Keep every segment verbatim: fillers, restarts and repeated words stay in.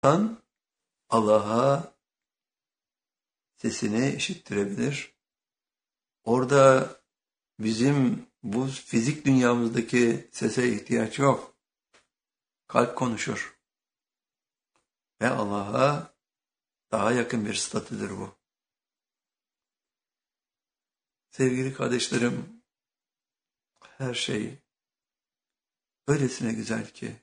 İnsan Allah'a sesini işittirebilir. Orada bizim bu fizik dünyamızdaki sese ihtiyaç yok. Kalp konuşur. Ve Allah'a daha yakın bir statüdür bu. Sevgili kardeşlerim, her şey öylesine güzel ki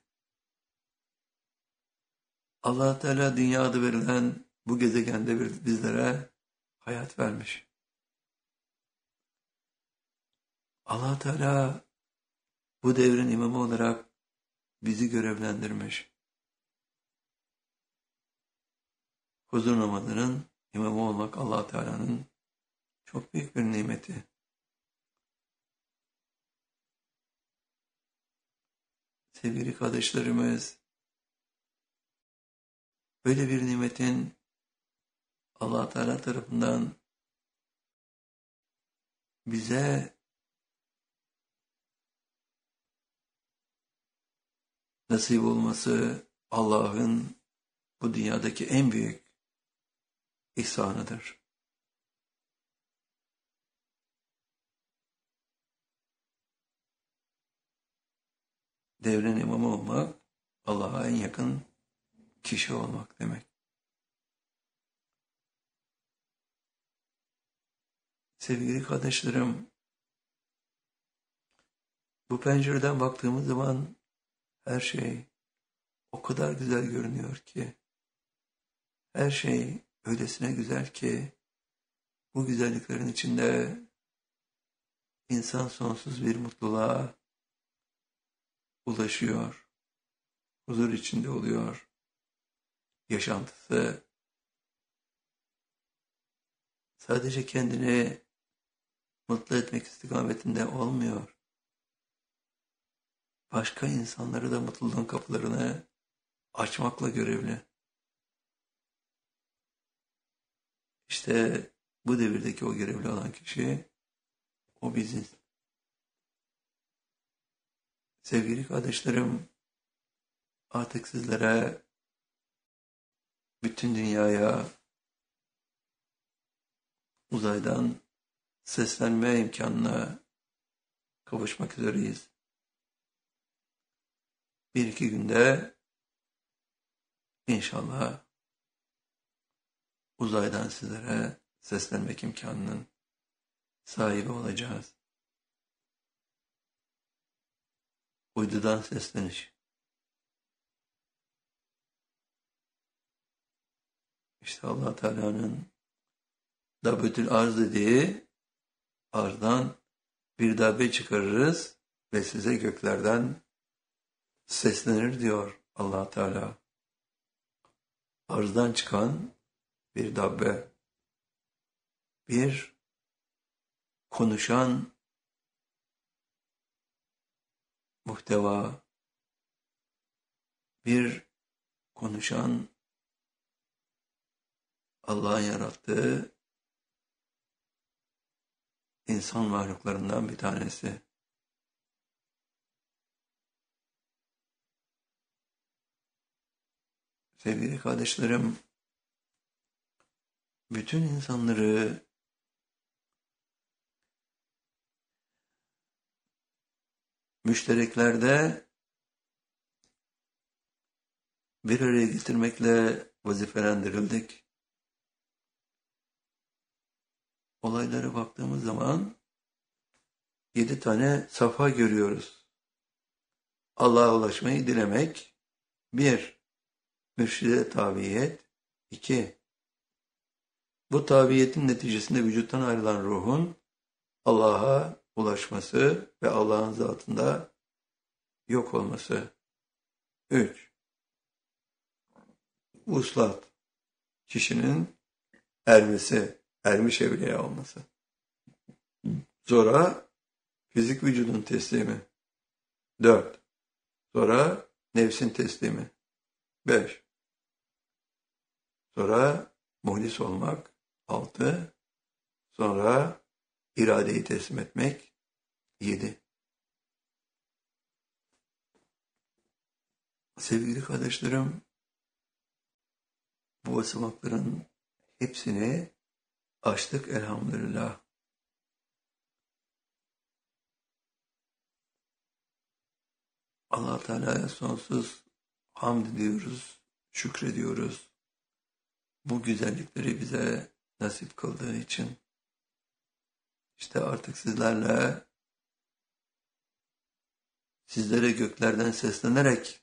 Allah Teala dünyada verilen bu gezegende bir bizlere hayat vermiş. Allah Teala bu devrin imamı olarak bizi görevlendirmiş. Huzur namazının imamı olmak Allah Teala'nın çok büyük bir nimeti. Sevgili kardeşlerimiz, böyle bir nimetin Allah Teala tarafından bize nasip olması Allah'ın bu dünyadaki en büyük ihsanıdır. Devrin imamı olmak, Allah'a en yakın kişi olmak demek. Sevgili kardeşlerim, bu pencereden baktığımız zaman her şey o kadar güzel görünüyor ki, her şey öylesine güzel ki, bu güzelliklerin içinde insan sonsuz bir mutluluğa ulaşıyor, huzur içinde oluyor, yaşantısı sadece kendini mutlu etmek istikametinde olmuyor. Başka insanları da mutluluğun kapılarını açmakla görevli. İşte bu devirdeki o görevli olan kişi, o biziz. Sevgili kardeşlerim, artık sizlere, bütün dünyaya uzaydan seslenme imkanına kavuşmak üzereyiz. Bir iki günde inşallah uzaydan sizlere seslenmek imkanının sahibi olacağız. Uydudan sesleniş. İşte Allah Teala'nın Dabbetül Arz dediği, arzdan bir dabbe çıkarırız ve size göklerden seslenir diyor Allah Teala. Arzdan çıkan bir dabbe, bir konuşan muhteva, bir konuşan Allah'ın yarattığı insan mahluklarından bir tanesi. Sevgili kardeşlerim, bütün insanları müştereklerde bir araya getirmekle vazifelendirildik. Olaylara baktığımız zaman yedi tane safha görüyoruz. Allah'a ulaşmayı dilemek, bir, mürşide tabiyet, iki, bu tabiyetin neticesinde vücuttan ayrılan ruhun Allah'a ulaşması ve Allah'ın zatında yok olması. Üç, vuslat, kişinin ermesi, ermiş evliya olması. Sonra fizik vücudun teslimi. Dört, sonra nefsin teslimi. Beş, sonra muhlis olmak. Altı, sonra iradeyi teslim etmek. Yedi. Sevgili kardeşlerim, Bu basamakların hepsini aştık elhamdülillah. Allah Teala'ya sonsuz hamd ediyoruz, şükrediyoruz. Bu güzellikleri bize nasip kıldığı için. İşte artık sizlerle, sizlere göklerden seslenerek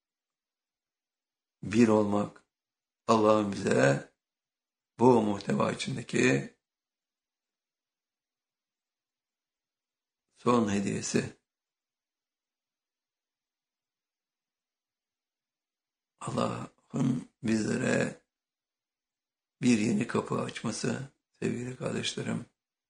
bir olmak, Allah'ın bize bu muhteva içindeki son hediyesi. Allah'ın bizlere bir yeni kapı açması sevgili kardeşlerim.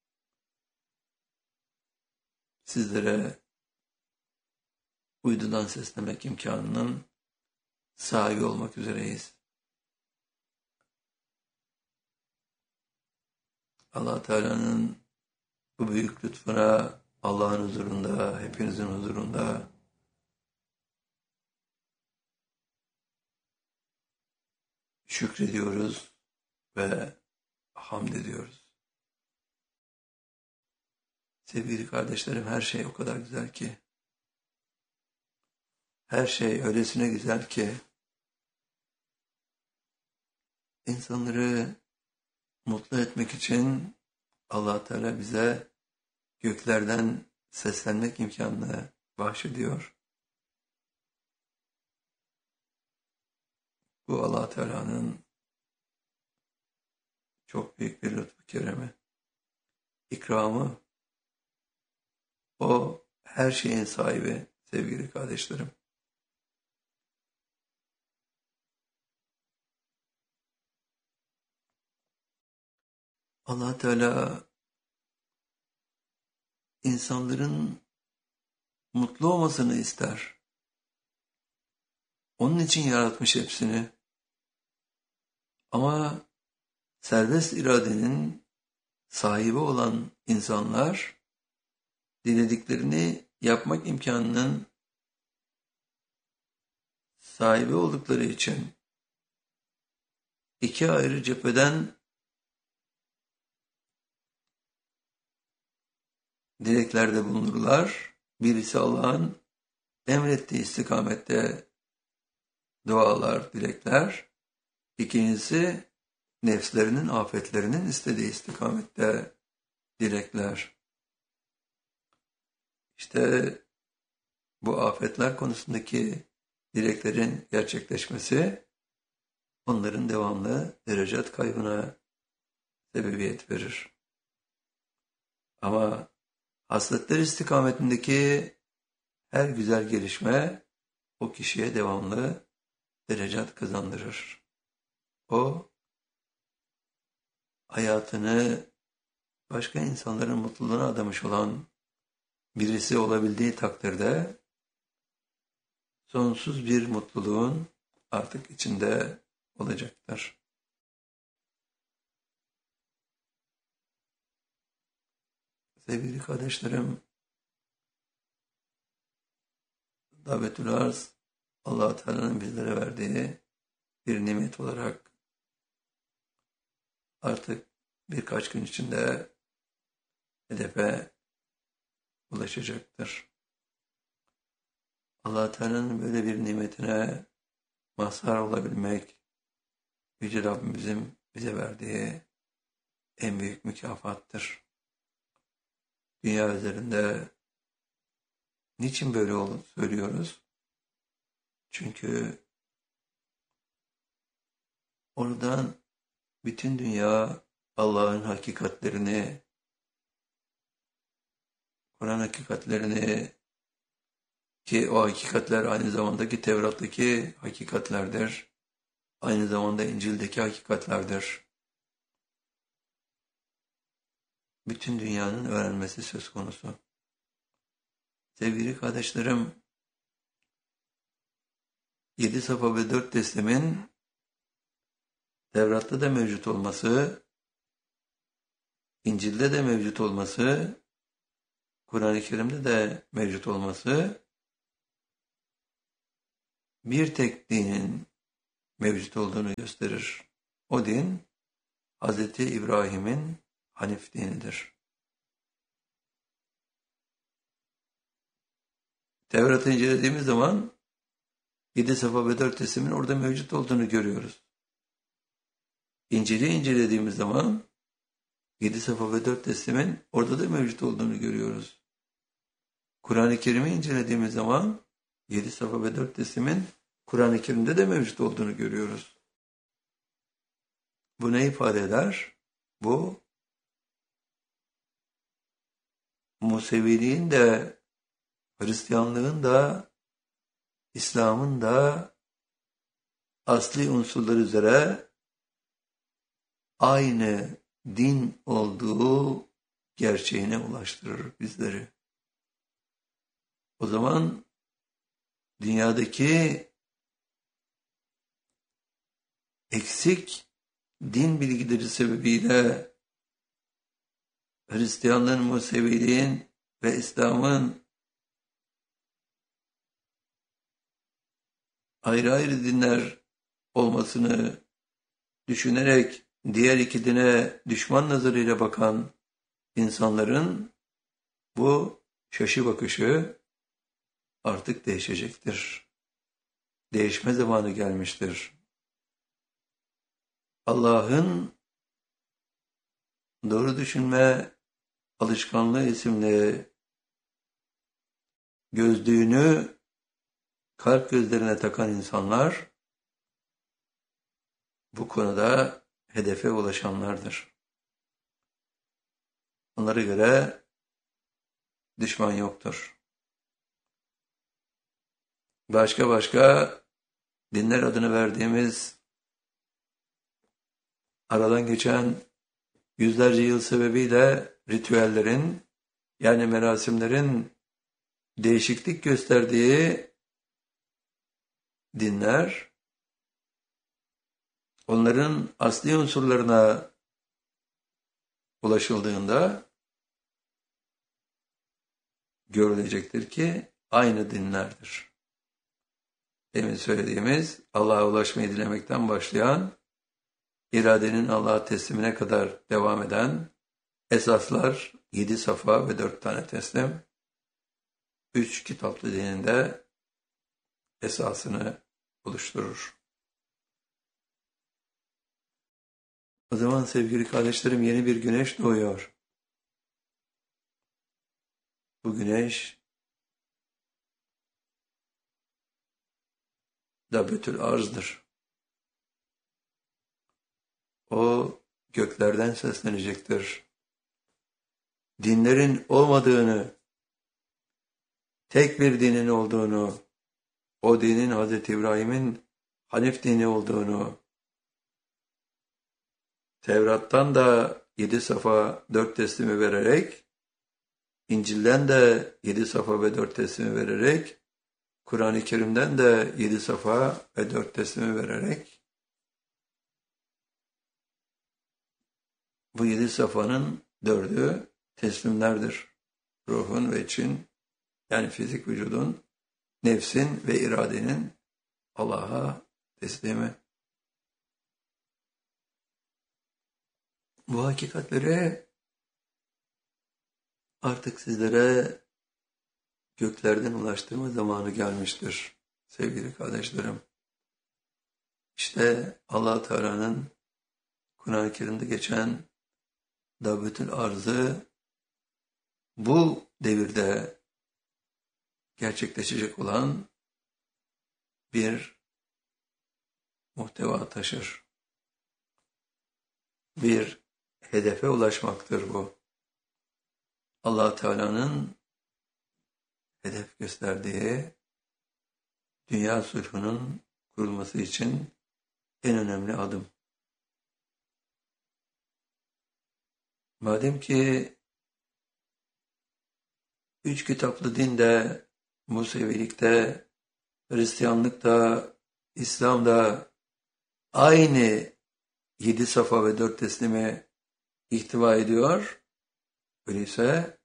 Sizlere uydudan seslemek imkanının sahibi olmak üzereyiz. Allah Teala'nın bu büyük lütfuna Allah'ın huzurunda, hepinizin huzurunda şükrediyoruz ve hamd ediyoruz. Sevgili kardeşlerim, her şey o kadar güzel ki, her şey öylesine güzel ki, insanları mutlu etmek için Allah Teala bize göklerden seslenmek imkanını bahşediyor. Bu Allah Teala'nın çok büyük bir lütfu keremi, ikramı. O her şeyin sahibi sevgili kardeşlerim. Allah Teala insanların mutlu olmasını ister. Onun için yaratmış hepsini. Ama serbest iradenin sahibi olan insanlar dilediklerini yapmak imkanının sahibi oldukları için iki ayrı cepheden dileklerde bulunurlar. Birisi Allah'ın emrettiği istikamette dualar, dilekler. İkincisi nefslerinin, afetlerinin istediği istikamette dilekler. İşte bu afetler konusundaki dileklerin gerçekleşmesi onların devamlı derecat kaybına sebebiyet verir. Ama hasletler istikametindeki her güzel gelişme o kişiye devamlı derecat kazandırır. O hayatını başka insanların mutluluğuna adamış olan birisi olabildiği takdirde sonsuz bir mutluluğun artık içinde olacaktır. Sevgili kardeşlerim, davetül arz Allah Teala'nın bizlere verdiği bir nimet olarak artık birkaç gün içinde hedefe ulaşacaktır. Allah Teala'nın böyle bir nimetine mazhar olabilmek Yüce Rabbimizin bize verdiği en büyük mükafattır. Dünya üzerinde niçin böyle olduğunu söylüyoruz? Çünkü oradan bütün dünya Allah'ın hakikatlerini, Kur'an hakikatlerini, ki o hakikatler aynı zamandaki Tevrat'taki hakikatlerdir. Aynı zamanda İncil'deki hakikatlerdir. Bütün dünyanın öğrenmesi söz konusu. Sevgili kardeşlerim, yedi safa ve dört teslimin Tevrat'ta da mevcut olması, İncil'de de mevcut olması, Kur'an-ı Kerim'de de mevcut olması, bir tek dinin mevcut olduğunu gösterir. O din Hazreti İbrahim'in Hanif dinidir. Tevrat'ı incelediğimiz zaman yedi safa ve dört teslimin orada mevcut olduğunu görüyoruz. İncil'i incelediğimiz zaman yedi safa ve dört teslimin orada da mevcut olduğunu görüyoruz. Kur'an-ı Kerim'i incelediğimiz zaman yedi safa ve dört teslimin Kur'an-ı Kerim'de de mevcut olduğunu görüyoruz. Bu ne ifade eder? Bu Museviliğin de, Hristiyanlığın da, İslam'ın da asli unsurlar üzere aynı din olduğu gerçeğine ulaştırır bizleri. O zaman dünyadaki eksik din bilgileri sebebiyle Hristiyanlığın, Museviliğin ve İslam'ın ayrı ayrı dinler olmasını düşünerek diğer iki dine düşman nazarıyla bakan insanların bu şaşı bakışı artık değişecektir. Değişme zamanı gelmiştir. Allah'ın doğru düşünme alışkanlığı isimli gözlüğünü kalp gözlerine takan insanlar bu konuda hedefe ulaşanlardır. Onlara göre düşman yoktur. Başka başka dinler adını verdiğimiz aradan geçen yüzlerce yıl sebebiyle ritüellerin yani merasimlerin değişiklik gösterdiği dinler onların asli unsurlarına ulaşıldığında görülecektir ki aynı dinlerdir. Demin söylediğimiz Allah'a ulaşmayı dilemekten başlayan, iradenin Allah'a teslimine kadar devam eden esaslar yedi safa ve dört tane teslim, üç kitaplı dininde esasını oluşturur. O zaman sevgili kardeşlerim yeni bir güneş doğuyor. Bu güneş Dabetül Arz'dır. O göklerden seslenecektir. Dinlerin olmadığını, tek bir dinin olduğunu, o dinin Hazreti İbrahim'in Hanif dini olduğunu, Tevrat'tan da yedi safa dört teslimi vererek, İncil'den de yedi safa ve dört teslimi vererek, Kur'an-ı Kerim'den de yedi safa ve dört teslimi vererek, bu yedi safanın dördü teslimlerdir. Ruhun ve için, yani fizik vücudun, nefsin ve iradenin Allah'a teslimi. Bu hakikatleri artık sizlere göklerden ulaştırma zamanı gelmiştir sevgili kardeşlerim. İşte Allah Teala'nın Kur'an-ı Kerim'de geçen Dabetül Arz'ı bu devirde gerçekleşecek olan bir muhteva taşır. Bir hedefe ulaşmaktır bu. Allah Teala'nın hedef gösterdiği dünya sulhunun kurulması için en önemli adım. Madem ki üç kitaplı dinde, Musevilikte, Hristiyanlıkta, İslam'da aynı yedi safa ve dört teslimi ihtiva ediyor. Öyleyse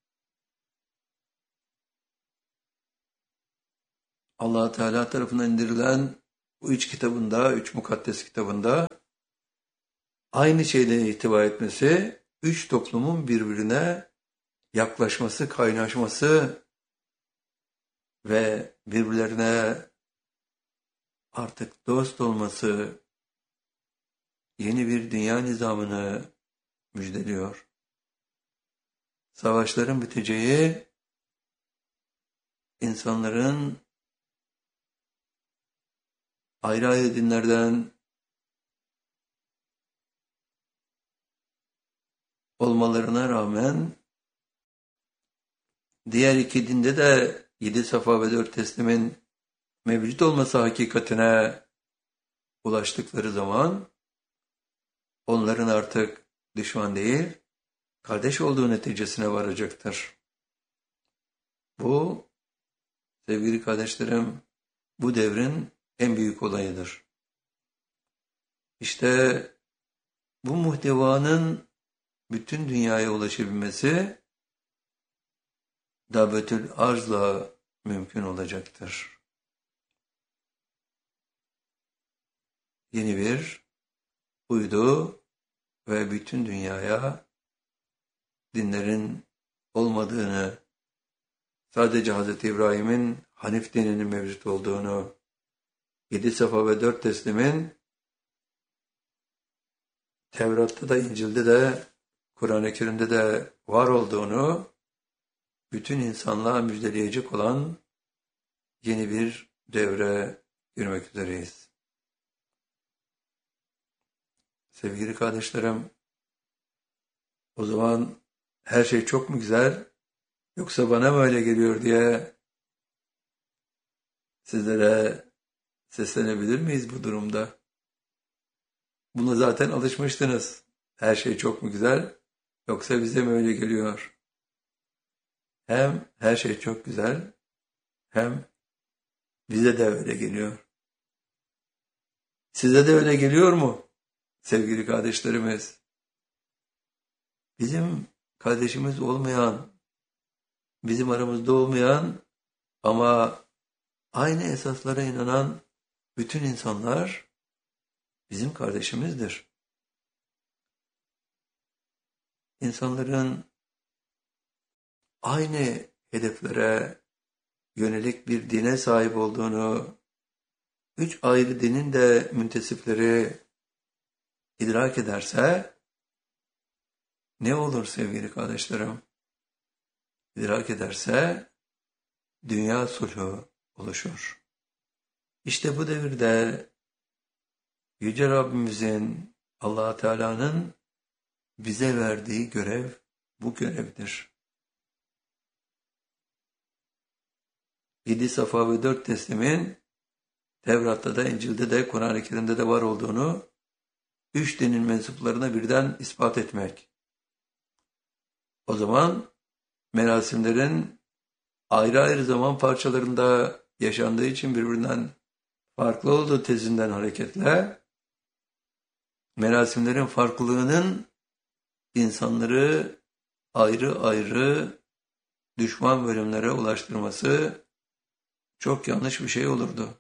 Allah Teala tarafından indirilen bu üç kitabında, üç mukaddes kitabında aynı şeyden ihtiva etmesi, üç toplumun birbirine yaklaşması, kaynaşması ve birbirlerine artık dost olması, yeni bir dünya nizamını müjdeliyor. Savaşların biteceği, insanların ayrı ayrı dinlerden olmalarına rağmen diğer iki dinde de yedi safa ve dört teslimin mevcut olması hakikatine ulaştıkları zaman onların artık düşman değil, kardeş olduğu neticesine varacaktır. Bu, sevgili kardeşlerim, bu devrin en büyük olayıdır. İşte bu muhtevanın bütün dünyaya ulaşabilmesi davetül arzla mümkün olacaktır. Yeni bir uydu ve bütün dünyaya dinlerin olmadığını, sadece Hazreti İbrahim'in Hanif dininin mevcut olduğunu, yedi safa ve dört teslimin Tevrat'ta da, İncil'de de, Kur'an-ı Kerim'de de var olduğunu bütün insanlığa müjdeleyecek olan yeni bir devre girmek üzereyiz. Sevgili kardeşlerim, o zaman her şey çok mu güzel, yoksa bana mı öyle geliyor diye sizlere seslenebilir miyiz bu durumda? Buna zaten alışmıştınız. Her şey çok mu güzel, yoksa bize mi öyle geliyor? Hem her şey çok güzel, hem bize de öyle geliyor. Size de öyle geliyor mu sevgili kardeşlerimiz? Bizim kardeşimiz olmayan, bizim aramızda olmayan ama aynı esaslara inanan bütün insanlar bizim kardeşimizdir. İnsanların aynı hedeflere yönelik bir dine sahip olduğunu, üç ayrı dinin de müntesipleri idrak ederse, ne olur sevgili kardeşlerim? İdrak ederse, dünya sulhu oluşur. İşte bu devirde Yüce Rabbimizin, Allah Teala'nın bize verdiği görev bu görevdir. Yedi safa ve dört teslimin Tevrat'ta da, İncil'de de, Kur'an-ı Kerim'de de var olduğunu üç dinin mensuplarına birden ispat etmek. O zaman merasimlerin ayrı ayrı zaman parçalarında yaşandığı için birbirinden farklı olduğu tezinden hareketle merasimlerin farklılığının insanları ayrı ayrı düşman bölümlere ulaştırması çok yanlış bir şey olurdu.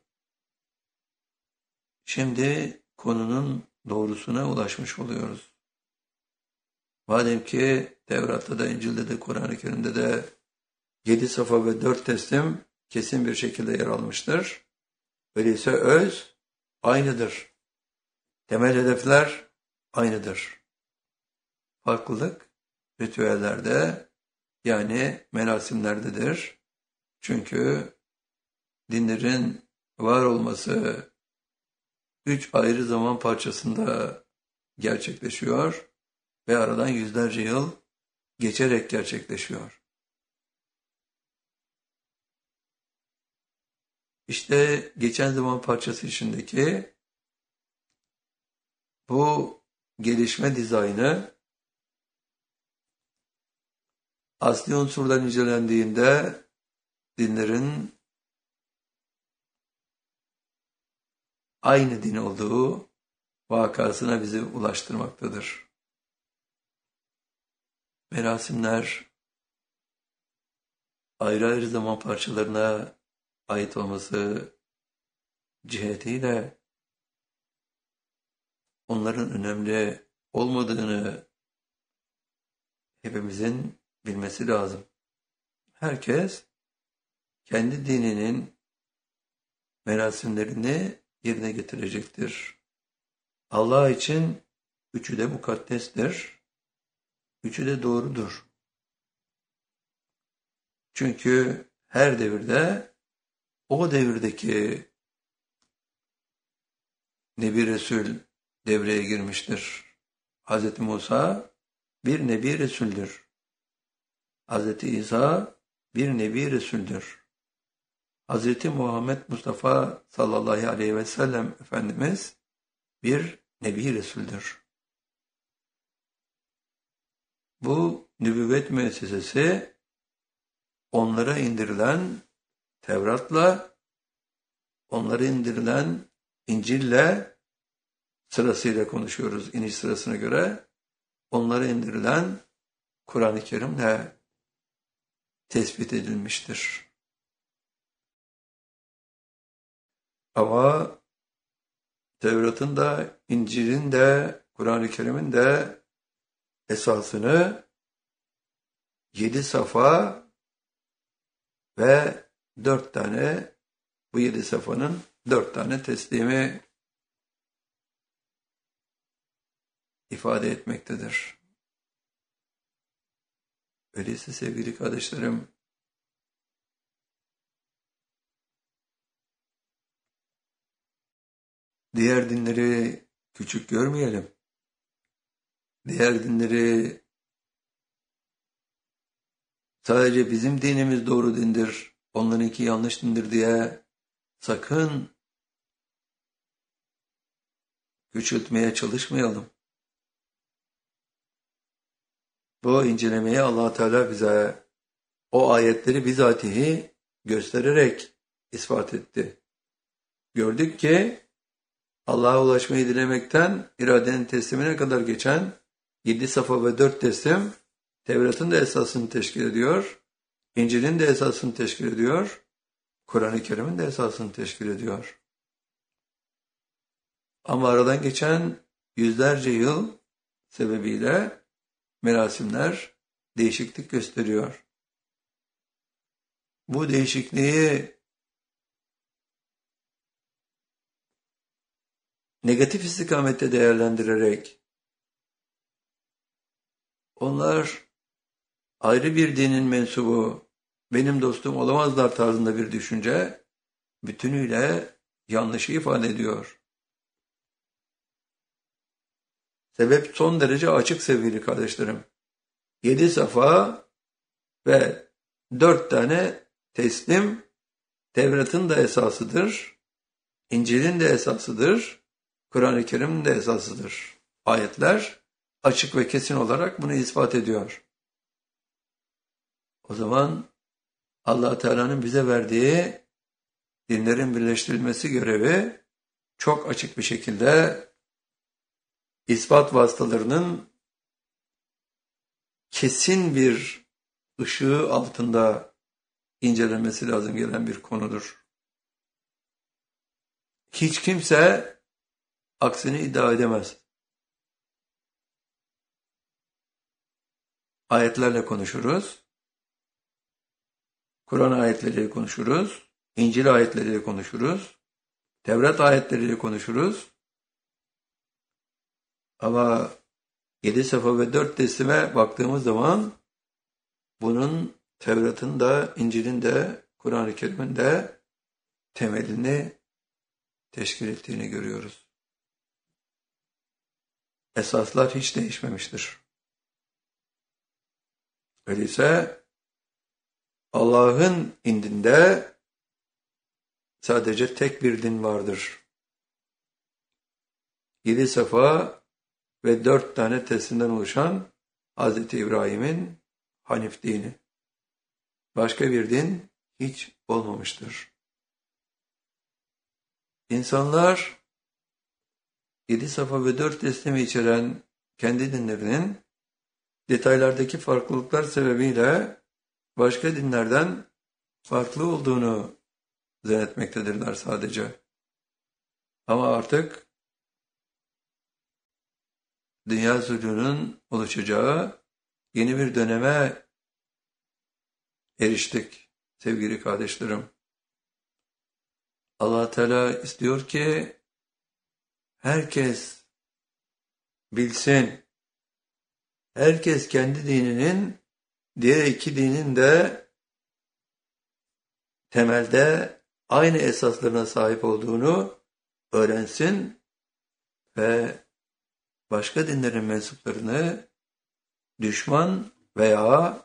Şimdi konunun doğrusuna ulaşmış oluyoruz. Madem ki Tevrat'ta da, İncil'de de, Kur'an-ı Kerim'de de yedi safa ve dört teslim kesin bir şekilde yer almıştır. Öyleyse öz aynıdır. Temel hedefler aynıdır. Farklılık ritüellerde, yani merasimlerdedir. Çünkü dinlerin var olması üç ayrı zaman parçasında gerçekleşiyor ve aradan yüzlerce yıl geçerek gerçekleşiyor. İşte geçen zaman parçası içindeki bu gelişme dizaynı asli unsurlar incelendiğinde dinlerin aynı din olduğu vakasına bizi ulaştırmaktadır. Merasimler ayrı ayrı zaman parçalarına ait olması cihetiyle onların önemli olmadığını hepimizin bilmesi lazım. Herkes kendi dininin merasimlerini yerine getirecektir. Allah için üçü de mukaddestir. Üçü de doğrudur. Çünkü her devirde o devirdeki Nebi Resul devreye girmiştir. Hazreti Musa bir Nebi Resul'dür. Hazreti İsa bir Nebi Resul'dür. Hazreti Muhammed Mustafa sallallahu aleyhi ve sellem Efendimiz bir Nebi Resul'dür. Bu nübüvvet müessesesi onlara indirilen Tevrat'la, onlara indirilen İncil'le sırasıyla konuşuyoruz iniş sırasına göre. Onlara indirilen Kur'an-ı Kerim'le tespit edilmiştir. Ama Tevrat'ın da, İncil'in de, Kur'an-ı Kerim'in de esasını yedi safa ve dört tane, bu yedi safanın dört tane teslimi ifade etmektedir. Öyleyse sevgili kardeşlerim, diğer dinleri küçük görmeyelim. Diğer dinleri sadece bizim dinimiz doğru dindir, onlarınki yanlış dindir diye sakın küçültmeye çalışmayalım. Bu incelemeyi Allah Teala bize o ayetleri bizatihi göstererek ispat etti. Gördük ki Allah'a ulaşmayı dilemekten iradenin teslimine kadar geçen yedi safa ve dört teslim Tevrat'ın da esasını teşkil ediyor, İncil'in de esasını teşkil ediyor, Kur'an-ı Kerim'in de esasını teşkil ediyor. Ama aradan geçen yüzlerce yıl sebebiyle merasimler değişiklik gösteriyor. Bu değişikliği negatif istikamette değerlendirerek onlar ayrı bir dinin mensubu, benim dostum olamazlar tarzında bir düşünce bütünüyle yanlışı ifade ediyor. Sebep son derece açık sevgili kardeşlerim. Yedi safa ve dört tane teslim Tevrat'ın da esasıdır, İncil'in de esasıdır, Kur'an-ı Kerim'in de esasıdır. Ayetler açık ve kesin olarak bunu ispat ediyor. O zaman Allah Teala'nın bize verdiği dinlerin birleştirilmesi görevi çok açık bir şekilde ispat vasıtalarının kesin bir ışığı altında incelenmesi lazım gelen bir konudur. Hiç kimse aksini iddia edemez. Ayetlerle konuşuruz. Kur'an ayetleriyle konuşuruz. İncil ayetleriyle konuşuruz. Tevrat ayetleriyle konuşuruz. Ama yedi safa ve dört teslime baktığımız zaman bunun Tevrat'ın da, İncil'in de, Kur'an-ı Kerim'in de temelini teşkil ettiğini görüyoruz. Esaslar hiç değişmemiştir. Öyleyse Allah'ın indinde sadece tek bir din vardır. Yedi safa ve dört tane teslimden oluşan Hazreti İbrahim'in Hanif dini. Başka bir din hiç olmamıştır. İnsanlar yedi safa ve dört teslimi içeren kendi dinlerinin detaylardaki farklılıklar sebebiyle başka dinlerden farklı olduğunu zannetmektedirler sadece. Ama artık dünya sulhunun oluşacağı yeni bir döneme eriştik sevgili kardeşlerim. Allah Teala istiyor ki herkes bilsin, herkes kendi dininin diğer iki dinin de temelde aynı esaslarına sahip olduğunu öğrensin ve başka dinlerin mensuplarını düşman veya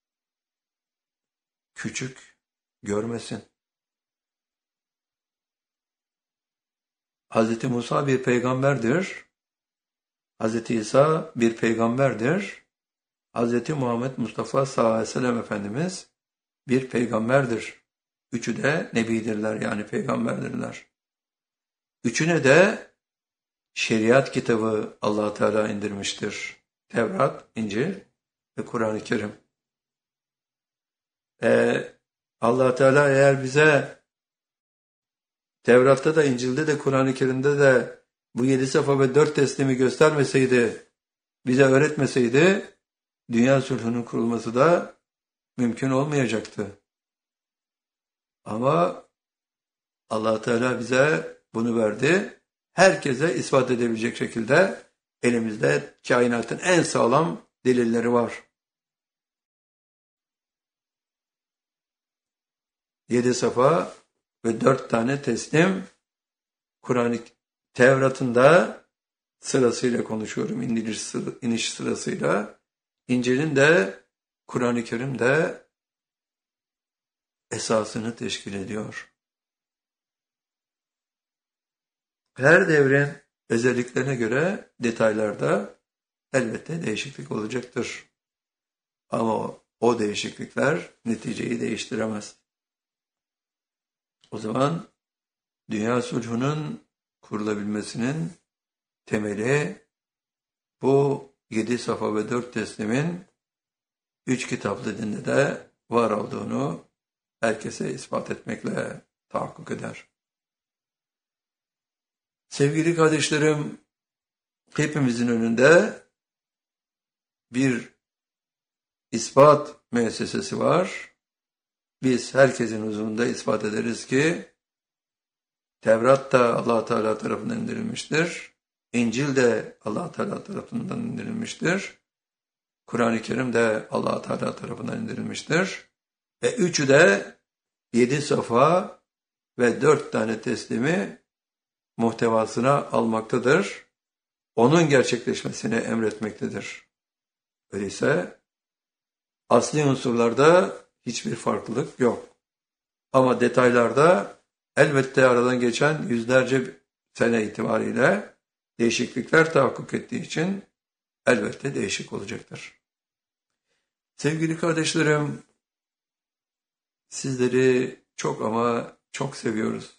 küçük görmesin. Hazreti Musa bir peygamberdir. Hazreti İsa bir peygamberdir. Hazreti Muhammed Mustafa sallallahu aleyhi ve sellem Efendimiz bir peygamberdir. Üçü de nebidirler, yani peygamberdirler. Üçüne de şeriat kitabı Allah Teala indirmiştir. Tevrat, İncil ve Kur'an-ı Kerim. Ee, Allah Teala eğer bize Tevrat'ta da, İncil'de de, Kur'an-ı Kerim'de de bu yedi safa ve dört teslimi göstermeseydi, bize öğretmeseydi, dünya sulhunun kurulması da mümkün olmayacaktı. Ama Allah Teala bize bunu verdi. Herkese ispat edebilecek şekilde elimizde kainatın en sağlam delilleri var. Yedi safa ve dört tane teslim, Kur'an-ı Tevrat'ın sırasıyla konuşuyorum, iniş, sıra, iniş sırasıyla. İncil'in de, Kur'an-ı Kerim de esasını teşkil ediyor. Her devrin özelliklerine göre detaylarda elbette değişiklik olacaktır. Ama o değişiklikler neticeyi değiştiremez. O zaman dünya sulhunun kurulabilmesinin temeli bu yedi safa ve dört teslimin üç kitaplı dinde de var olduğunu herkese ispat etmekle tahakkuk eder. Sevgili kardeşlerim, hepimizin önünde bir ispat müessesesi var. Biz herkesin huzurunda ispat ederiz ki Tevrat da Allah Teala tarafından indirilmiştir. İncil de Allah Teala tarafından indirilmiştir. Kur'an-ı Kerim de Allah Teala tarafından indirilmiştir. Ve üçü de yedi safa ve dört tane teslimi muhtevasına almaktadır. Onun gerçekleşmesini emretmektedir. Öyleyse asli unsurlarda hiçbir farklılık yok. Ama detaylarda elbette aradan geçen yüzlerce sene itibariyle değişiklikler tahakkuk ettiği için elbette değişik olacaktır. Sevgili kardeşlerim, sizleri çok ama çok seviyoruz.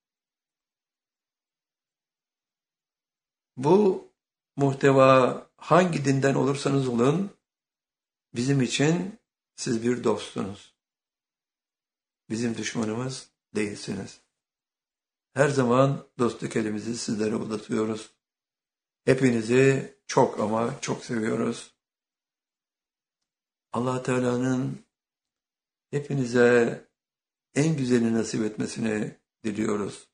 Bu muhteva hangi dinden olursanız olun, bizim için siz bir dostsunuz. Bizim düşmanımız değilsiniz. Her zaman dostluk elimizi sizlere uzatıyoruz. Hepinizi çok ama çok seviyoruz. Allah Teala'nın hepinize en güzelini nasip etmesini diliyoruz.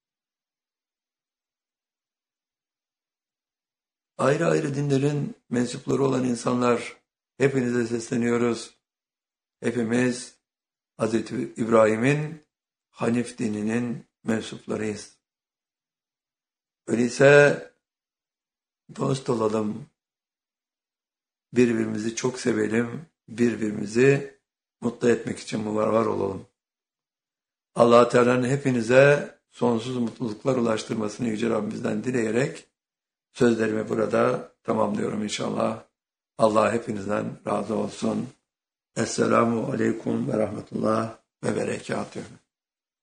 Ayrı ayrı dinlerin mensupları olan insanlar, hepinize sesleniyoruz. Hepimiz Hazreti İbrahim'in Hanif dininin mensuplarıyız. Öyleyse dost olalım, birbirimizi çok sevelim, birbirimizi mutlu etmek için var var olalım. Allah Teala'nın hepinize sonsuz mutluluklar ulaştırmasını Yüce Rabbimizden dileyerek sözlerimi burada tamamlıyorum inşallah. Allah hepinizden razı olsun. Esselamu Aleyküm ve Rahmetullah ve Berekatühü.